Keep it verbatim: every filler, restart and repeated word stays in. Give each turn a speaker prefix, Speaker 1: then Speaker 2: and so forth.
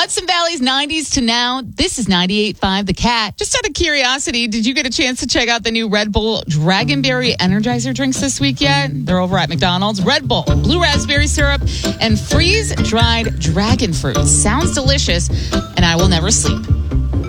Speaker 1: Hudson Valley's nineties to now. This is ninety-eight point five The Cat. Just out of curiosity, did you get a chance to check out the new Red Bull Dragonberry Energizer drinks this week yet? They're over at McDonald's. Red Bull, blue raspberry syrup, and freeze-dried dragon fruit. Sounds delicious, and I will never sleep.